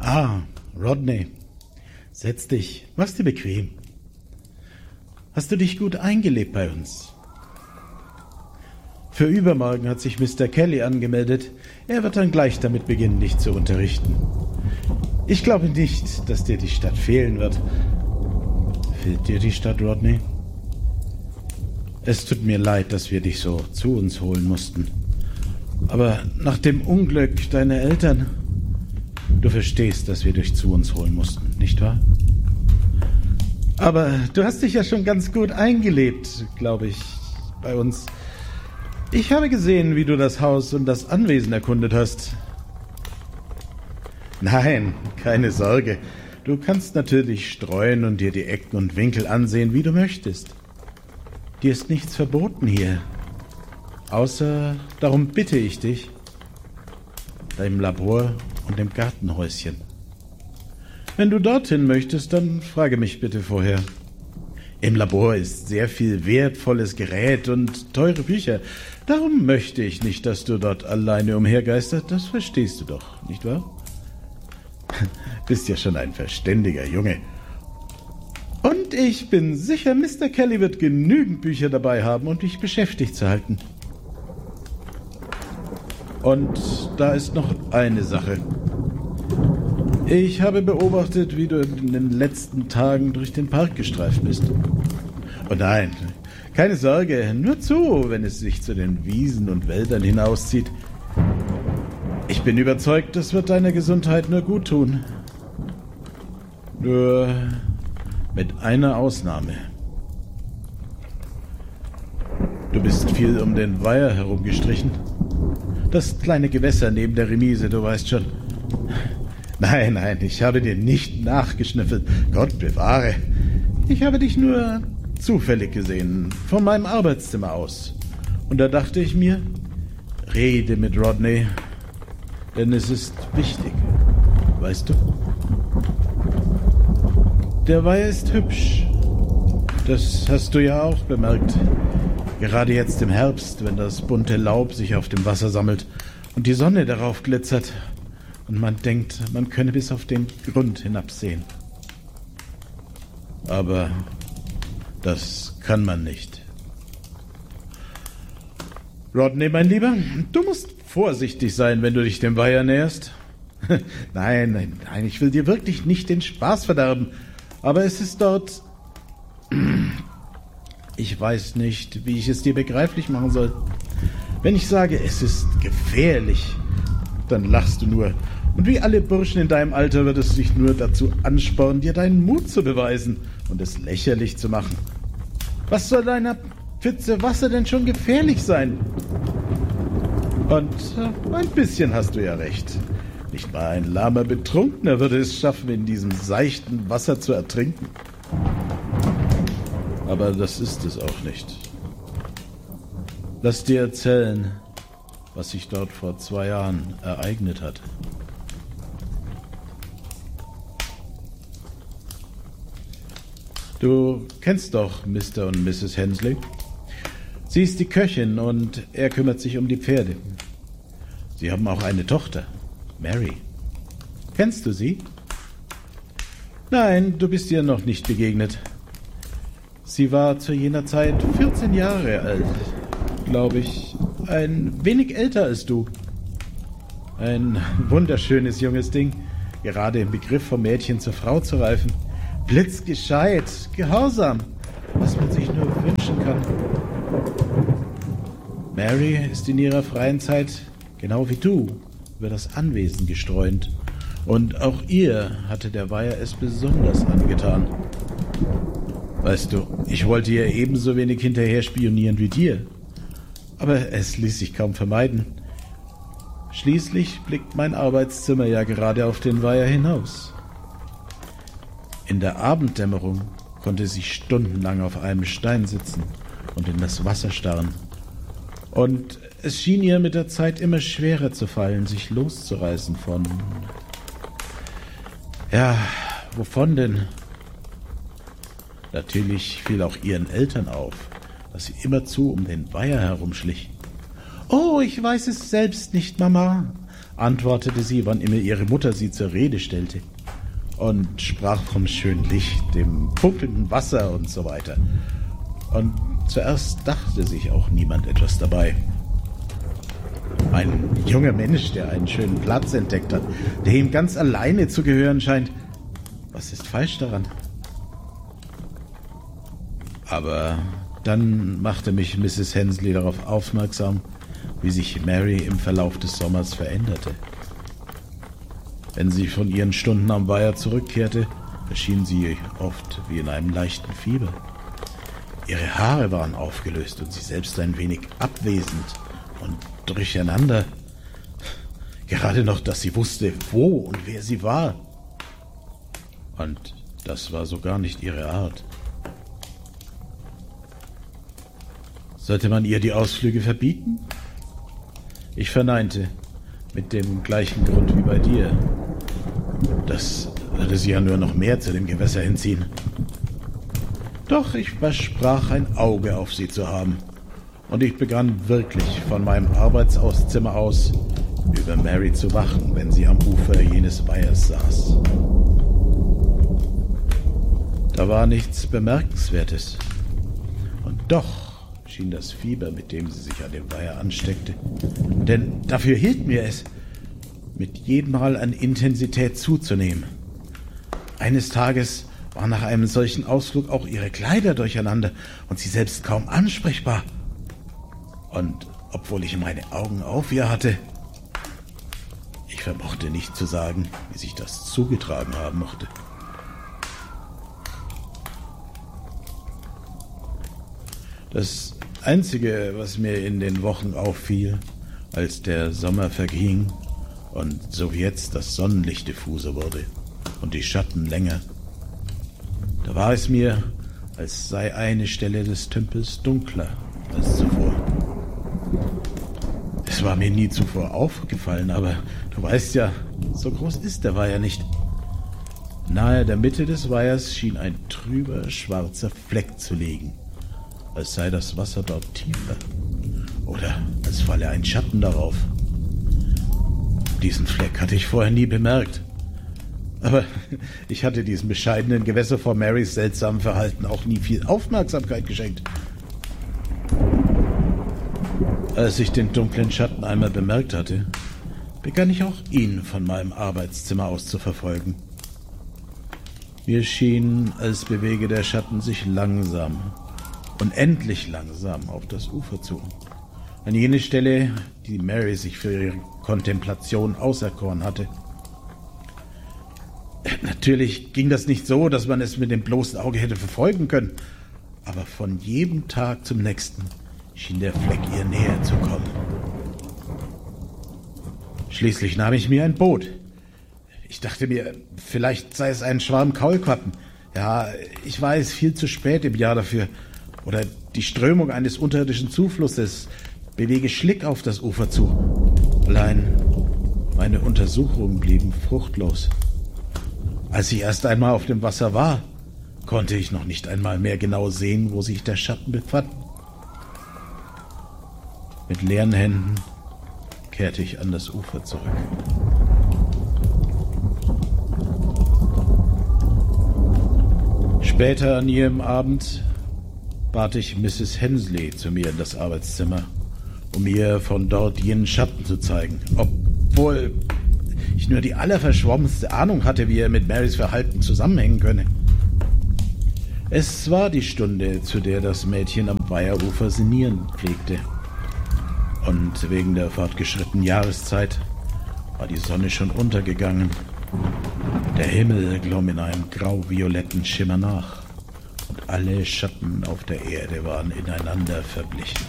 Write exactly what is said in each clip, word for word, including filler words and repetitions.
Ah, Rodney. Setz dich, mach's dir bequem. Hast du dich gut eingelebt bei uns? Für übermorgen hat sich Mister Kelly angemeldet. Er wird dann gleich damit beginnen, dich zu unterrichten. Ich glaube nicht, dass dir die Stadt fehlen wird. Fehlt dir die Stadt, Rodney? Es tut mir leid, dass wir dich so zu uns holen mussten. Aber nach dem Unglück deiner Eltern... Du verstehst, dass wir dich zu uns holen mussten, nicht wahr? Aber du hast dich ja schon ganz gut eingelebt, glaube ich, bei uns. Ich habe gesehen, wie du das Haus und das Anwesen erkundet hast. Nein, keine Sorge. Du kannst natürlich streuen und dir die Ecken und Winkel ansehen, wie du möchtest. Dir ist nichts verboten hier. Außer, darum bitte ich dich, deinem Labor und dem Gartenhäuschen. Wenn du dorthin möchtest, dann frage mich bitte vorher. Im Labor ist sehr viel wertvolles Gerät und teure Bücher. Darum möchte ich nicht, dass du dort alleine umhergeistert. Das verstehst du doch, nicht wahr? Bist ja schon ein verständiger Junge. Und ich bin sicher, Mister Kelly wird genügend Bücher dabei haben, um dich beschäftigt zu halten. Und da ist noch eine Sache. Ich habe beobachtet, wie du in den letzten Tagen durch den Park gestreift bist. Oh nein, keine Sorge, nur zu, wenn es sich zu den Wiesen und Wäldern hinauszieht. Ich bin überzeugt, das wird deiner Gesundheit nur gut tun. Nur mit einer Ausnahme. Du bist viel um den Weiher herumgestrichen. Das kleine Gewässer neben der Remise, du weißt schon. Nein, nein, ich habe dir nicht nachgeschnüffelt. Gott bewahre. Ich habe dich nur zufällig gesehen, von meinem Arbeitszimmer aus. Und da dachte ich mir, rede mit Rodney, denn es ist wichtig, weißt du? Der Weiher ist hübsch. Das hast du ja auch bemerkt. Gerade jetzt im Herbst, wenn das bunte Laub sich auf dem Wasser sammelt und die Sonne darauf glitzert und man denkt, man könne bis auf den Grund hinabsehen. Aber das kann man nicht. Rodney, mein Lieber, du musst vorsichtig sein, wenn du dich dem Weiher näherst. Nein, nein, nein, ich will dir wirklich nicht den Spaß verderben, aber es ist dort... Ich weiß nicht, wie ich es dir begreiflich machen soll. Wenn ich sage, es ist gefährlich, dann lachst du nur. Und wie alle Burschen in deinem Alter wird es dich nur dazu anspornen, dir deinen Mut zu beweisen und es lächerlich zu machen. Was soll deiner Pfütze Wasser denn schon gefährlich sein? Und äh, ein bisschen hast du ja recht. Nicht mal ein lahmer Betrunkener würde es schaffen, in diesem seichten Wasser zu ertrinken. Aber das ist es auch nicht. Lass dir erzählen, was sich dort vor zwei Jahren ereignet hat. Du kennst doch Mister und Misses Hensley. Sie ist die Köchin und er kümmert sich um die Pferde. Sie haben auch eine Tochter, Mary. Kennst du sie? Nein, du bist ihr noch nicht begegnet. Sie war zu jener Zeit vierzehn Jahre alt, glaube ich, ein wenig älter als du. Ein wunderschönes junges Ding, gerade im Begriff, vom Mädchen zur Frau zu reifen. Blitzgescheit, gehorsam, was man sich nur wünschen kann. Mary ist in ihrer freien Zeit, genau wie du, über das Anwesen gestreunt. Und auch ihr hatte der Weiher es besonders angetan. Weißt du, ich wollte ihr ebenso wenig hinterher spionieren wie dir. Aber es ließ sich kaum vermeiden. Schließlich blickt mein Arbeitszimmer ja gerade auf den Weiher hinaus. In der Abenddämmerung konnte sie stundenlang auf einem Stein sitzen und in das Wasser starren. Und es schien ihr mit der Zeit immer schwerer zu fallen, sich loszureißen von... Ja, wovon denn? Natürlich fiel auch ihren Eltern auf, dass sie immerzu um den Weiher herumschlich. »Oh, ich weiß es selbst nicht, Mama. antwortete sie, wann immer ihre Mutter sie zur Rede stellte, und sprach vom schönen Licht, dem funkelnden Wasser und so weiter. Und zuerst dachte sich auch niemand etwas dabei. Ein junger Mensch, der einen schönen Platz entdeckt hat, der ihm ganz alleine zu gehören scheint. Was ist falsch daran? Aber dann machte mich Misses Hensley darauf aufmerksam, wie sich Mary im Verlauf des Sommers veränderte. Wenn sie von ihren Stunden am Weiher zurückkehrte, erschien sie oft wie in einem leichten Fieber. Ihre Haare waren aufgelöst und sie selbst ein wenig abwesend und durcheinander. Gerade noch, dass sie wusste, wo und wer sie war. Und das war so gar nicht ihre Art. Sollte man ihr die Ausflüge verbieten? Ich verneinte, mit dem gleichen Grund wie bei dir. Das würde sie ja nur noch mehr zu dem Gewässer hinziehen. Doch ich versprach, ein Auge auf sie zu haben. Und ich begann wirklich von meinem Arbeitsauszimmer aus über Mary zu wachen, wenn sie am Ufer jenes Weihers saß. Da war nichts Bemerkenswertes. Und doch schien das Fieber, mit dem sie sich an dem Weiher ansteckte, denn dafür hielt mir es, mit jedem Mal an Intensität zuzunehmen. Eines Tages waren nach einem solchen Ausflug auch ihre Kleider durcheinander und sie selbst kaum ansprechbar. Und obwohl ich meine Augen auf ihr hatte, ich vermochte nicht zu sagen, wie sich das zugetragen haben mochte. Das Einzige, was mir in den Wochen auffiel, als der Sommer verging und so wie jetzt das Sonnenlicht diffuser wurde und die Schatten länger, da war es mir, als sei eine Stelle des Tümpels dunkler als zuvor. Es war mir nie zuvor aufgefallen, aber du weißt ja, so groß ist der Weiher nicht. Nahe der Mitte des Weihers schien ein trüber, schwarzer Fleck zu liegen, als sei das Wasser dort tiefer oder als falle ein Schatten darauf. Diesen Fleck hatte ich vorher nie bemerkt. Aber ich hatte diesem bescheidenen Gewässer vor Marys seltsamem Verhalten auch nie viel Aufmerksamkeit geschenkt. Als ich den dunklen Schatten einmal bemerkt hatte, begann ich auch ihn von meinem Arbeitszimmer aus zu verfolgen. Mir schien, als bewege der Schatten sich langsam, unendlich langsam auf das Ufer zu. An jene Stelle, die Mary sich für ihre Kontemplation auserkoren hatte. Natürlich ging das nicht so, dass man es mit dem bloßen Auge hätte verfolgen können, aber von jedem Tag zum nächsten schien der Fleck ihr näher zu kommen. Schließlich nahm ich mir ein Boot. Ich dachte mir, vielleicht sei es ein Schwarm Kaulquappen. Ja, ich weiß, viel zu spät im Jahr dafür. Oder die Strömung eines unterirdischen Zuflusses bewege Schlick auf das Ufer zu. Allein meine Untersuchungen blieben fruchtlos. Als ich erst einmal auf dem Wasser war, konnte ich noch nicht einmal mehr genau sehen, wo sich der Schatten befand. Mit leeren Händen kehrte ich an das Ufer zurück. Später an jenem Abend bat ich Misses Hensley zu mir in das Arbeitszimmer, um ihr von dort jenen Schatten zu zeigen, obwohl ich nur die allerverschwommenste Ahnung hatte, wie er mit Marys Verhalten zusammenhängen könne. Es war die Stunde, zu der das Mädchen am Weiherufer sinnieren pflegte. Und wegen der fortgeschrittenen Jahreszeit war die Sonne schon untergegangen. Der Himmel glomm in einem grau-violetten Schimmer nach und alle Schatten auf der Erde waren ineinander verblichen.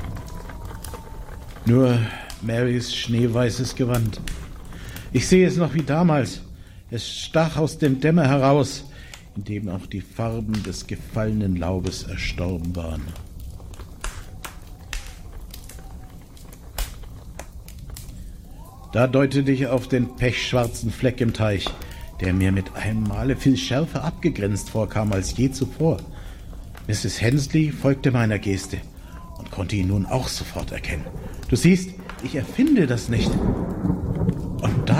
Nur Marys schneeweißes Gewand. Ich sehe es noch wie damals. Es stach aus dem Dämmer heraus, in dem auch die Farben des gefallenen Laubes erstorben waren. Da deutete ich auf den pechschwarzen Fleck im Teich, der mir mit einem Male viel schärfer abgegrenzt vorkam als je zuvor. Misses Hensley folgte meiner Geste und konnte ihn nun auch sofort erkennen. Du siehst, ich erfinde das nicht.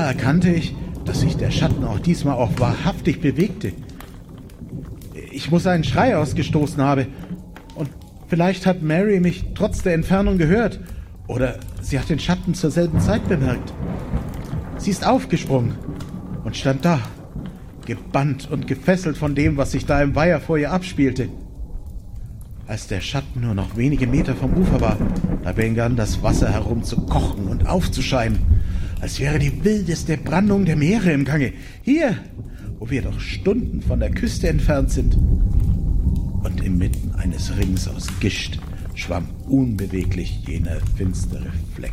Da erkannte ich, dass sich der Schatten auch diesmal auch wahrhaftig bewegte. Ich muss einen Schrei ausgestoßen haben. Und vielleicht hat Mary mich trotz der Entfernung gehört. Oder sie hat den Schatten zur selben Zeit bemerkt. Sie ist aufgesprungen und stand da, gebannt und gefesselt von dem, was sich da im Weiher vor ihr abspielte. Als der Schatten nur noch wenige Meter vom Ufer war, da begann das Wasser herum zu kochen und aufzuschäumen, als wäre die wildeste Brandung der Meere im Gange. Hier, wo wir doch Stunden von der Küste entfernt sind. Und inmitten eines Rings aus Gischt schwamm unbeweglich jener finstere Fleck.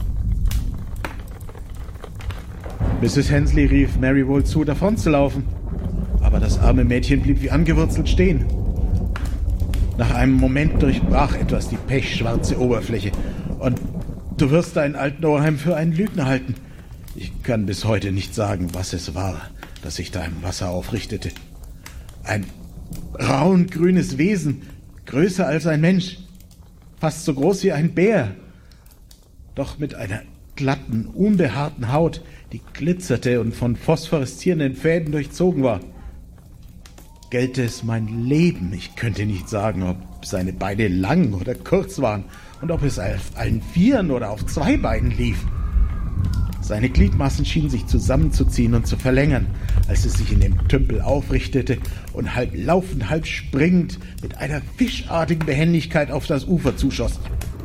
Misses Hensley rief Mary wohl zu, davon zu laufen, aber das arme Mädchen blieb wie angewurzelt stehen. Nach einem Moment durchbrach etwas die pechschwarze Oberfläche und du wirst deinen alten Oheim für einen Lügner halten. Ich kann bis heute nicht sagen, was es war, das sich da im Wasser aufrichtete. Ein braun-grünes Wesen, größer als ein Mensch, fast so groß wie ein Bär, doch mit einer glatten, unbehaarten Haut, die glitzerte und von phosphoreszierenden Fäden durchzogen war. Gelte es mein Leben, ich könnte nicht sagen, ob seine Beine lang oder kurz waren und ob es auf allen Vieren oder auf zwei Beinen lief. Seine Gliedmaßen schienen sich zusammenzuziehen und zu verlängern, als es sich in dem Tümpel aufrichtete und halb laufend, halb springend mit einer fischartigen Behendigkeit auf das Ufer zuschoss.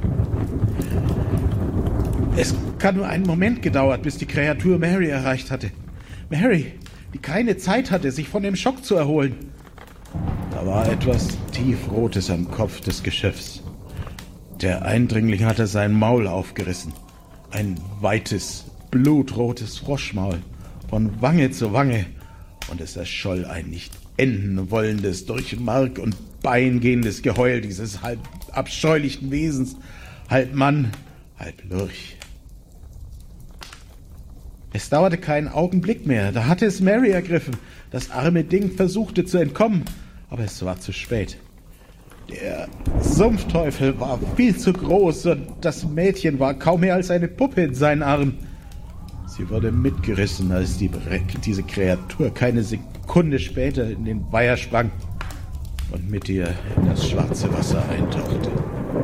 Es hat nur einen Moment gedauert, bis die Kreatur Mary erreicht hatte. Mary, die keine Zeit hatte, sich von dem Schock zu erholen. Da war etwas Tiefrotes am Kopf des Geschöpfs. Der Eindringling hatte sein Maul aufgerissen. Ein weites, blutrotes Froschmaul, von Wange zu Wange, und es erscholl ein nicht enden wollendes, durch Mark und Bein gehendes Geheul dieses halb abscheulichen Wesens, halb Mann, halb Lurch. Es dauerte keinen Augenblick mehr, da hatte es Mary ergriffen. Das arme Ding versuchte zu entkommen, aber es war zu spät. Der Sumpfteufel war viel zu groß und das Mädchen war kaum mehr als eine Puppe in seinen Armen. Sie wurde mitgerissen, als die, diese Kreatur keine Sekunde später in den Weiher sprang und mit ihr in das schwarze Wasser eintauchte.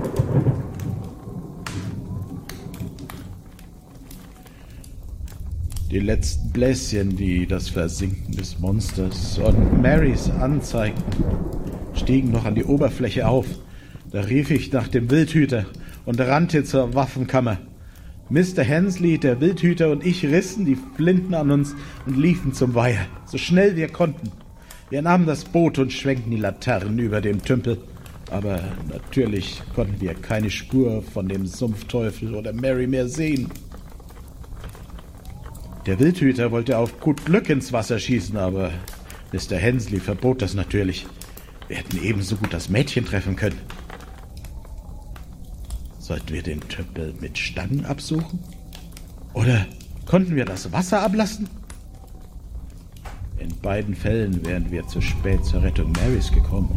Die letzten Bläschen, die das Versinken des Monsters und Marys anzeigten, stiegen noch an die Oberfläche auf. Da rief ich nach dem Wildhüter und rannte zur Waffenkammer. Mister Hensley, der Wildhüter und ich rissen die Flinten an uns und liefen zum Weiher, so schnell wir konnten. Wir nahmen das Boot und schwenkten die Laternen über dem Tümpel, aber natürlich konnten wir keine Spur von dem Sumpfteufel oder Mary mehr sehen. Der Wildhüter wollte auf gut Glück ins Wasser schießen, aber Mister Hensley verbot das natürlich. Wir hätten ebenso gut das Mädchen treffen können. Sollten wir den Tümpel mit Stangen absuchen? Oder konnten wir das Wasser ablassen? In beiden Fällen wären wir zu spät zur Rettung Marys gekommen.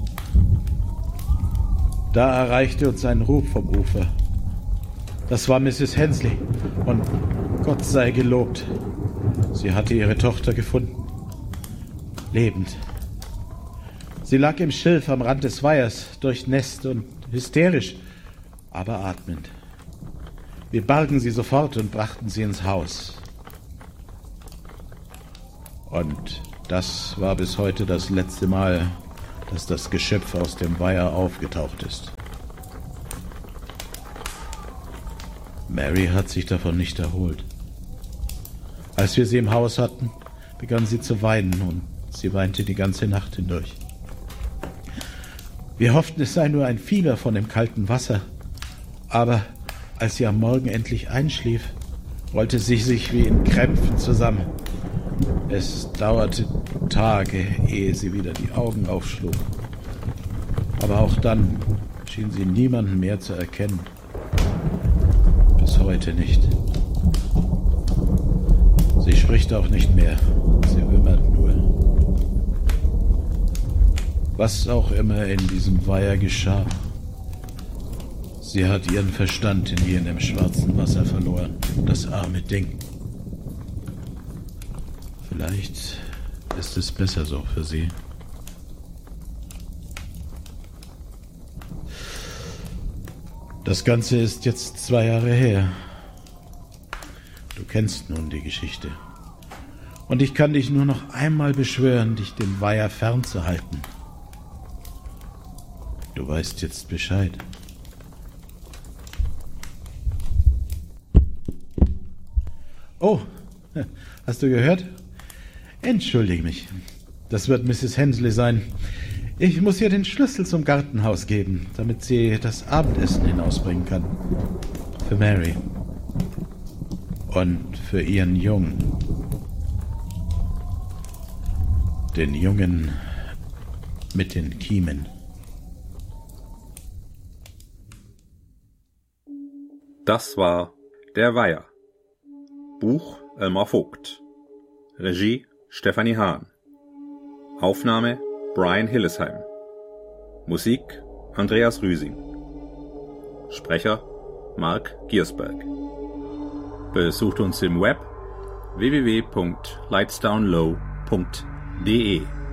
Da erreichte uns ein Ruf vom Ufer. Das war Misses Hensley und Gott sei gelobt, sie hatte ihre Tochter gefunden. Lebend. Sie lag im Schilf am Rand des Weihers, durchnässt und hysterisch, aber atmend. Wir bargen sie sofort und brachten sie ins Haus. Und das war bis heute das letzte Mal, dass das Geschöpf aus dem Weiher aufgetaucht ist. Mary hat sich davon nicht erholt. Als wir sie im Haus hatten, begann sie zu weinen und sie weinte die ganze Nacht hindurch. Wir hofften, es sei nur ein Fieber von dem kalten Wasser, aber als sie am Morgen endlich einschlief, rollte sie sich wie in Krämpfen zusammen. Es dauerte Tage, ehe sie wieder die Augen aufschlug. Aber auch dann schien sie niemanden mehr zu erkennen. Bis heute nicht. Sie spricht auch nicht mehr, sie wimmert nur. Was auch immer in diesem Weiher geschah, sie hat ihren Verstand in jenem schwarzen Wasser verloren, das arme Ding. Vielleicht ist es besser so für Sie. Das Ganze ist jetzt zwei Jahre her. Du kennst nun die Geschichte. Und ich kann dich nur noch einmal beschwören, dich dem Weiher fernzuhalten. Du weißt jetzt Bescheid. Oh, hast du gehört? Entschuldige mich. Das wird Misses Hensley sein. Ich muss ihr den Schlüssel zum Gartenhaus geben, damit sie das Abendessen hinausbringen kann. Für Mary. Und für ihren Jungen. Den Jungen mit den Kiemen. Das war Der Weiher. Buch Elmar Vogt. Regie Stefanie Hahn. Aufnahme Brian Hillesheim. Musik Andreas Rüsing. Sprecher Mark Giersberg. Besucht uns im Web w w w punkt lightsdownlow punkt d e.